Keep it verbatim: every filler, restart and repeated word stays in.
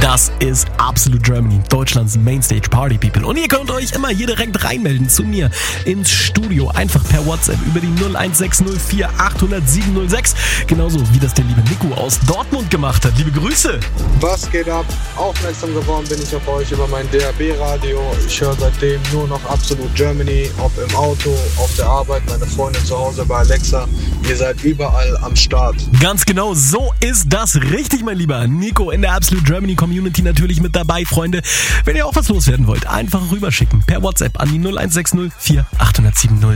Das ist Absolute Germany, Deutschlands Mainstage Party People. Und ihr könnt euch immer hier direkt reinmelden zu mir ins Studio. Einfach per WhatsApp über die null eins sechs null vier acht null null sieben null sechs. Genauso wie das der liebe Nico aus Dortmund gemacht hat. Liebe Grüße. Was geht ab? Aufmerksam geworden bin ich auf euch über mein D A B-Radio. Ich höre seitdem nur noch Absolute Germany, ob im Auto, auf der Arbeit, meine Freundin zu Hause bei Alexa. Ihr seid überall am Start. Ganz genau, so ist das richtig, mein Lieber. Nico in der Absolute Germany Community natürlich mit dabei, Freunde. Wenn ihr auch was loswerden wollt, einfach rüberschicken per WhatsApp an die null eins sechs null vier acht null null sieben null.